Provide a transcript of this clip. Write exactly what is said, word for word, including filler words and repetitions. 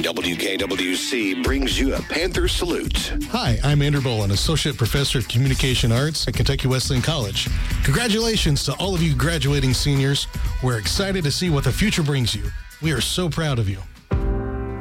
W K W C brings you a Panther salute. Hi, I'm Andrew Bolin, Associate Professor of Communication Arts at Kentucky Wesleyan College. Congratulations to all of you graduating seniors. We're excited to see what the future brings you. We are so proud of you.